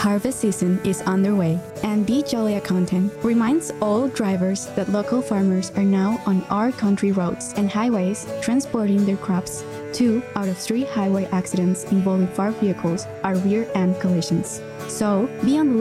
harvest season is underway, and Be Jolly Accountant reminds all drivers that local farmers are now on our country roads and highways transporting their crops. 2 out of 3 highway accidents involving farm vehicles are rear-end collisions. So, be on the